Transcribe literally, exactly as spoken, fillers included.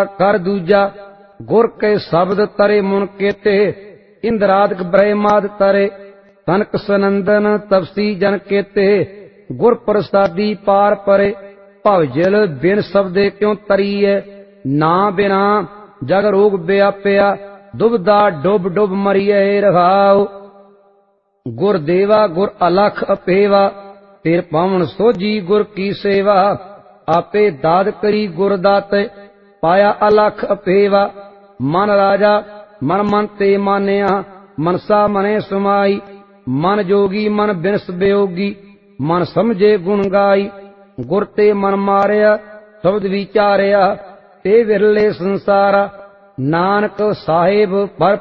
कर दूजा। गुर के शब्द तरे मुन केते, इंद्रादिक ब्रह्माद तरे। तनक सनंदन तपसी जन केते, गुर प्रसादी पार परे। भवजल बिन शब्दे क्यों तरीए, ना बिना जग रोग व्यापया। दुबदा डुब डुब मरिए रहाओ। गुर देवा गुर अलख अपेवा, फिर पावन सोझी गुर की सेवा। आपे दाद करी गुर दाते, पाया अलख अपेवा। मन राजा मन मन ते मानिया, मनसा मने सुमाई। मन जोगी मन बिनस वियोगी, मन समझे गुण गाई। गुर ते मन मारिया शब्द विचारिया, ते विरले संसारा। नानक साहिब पर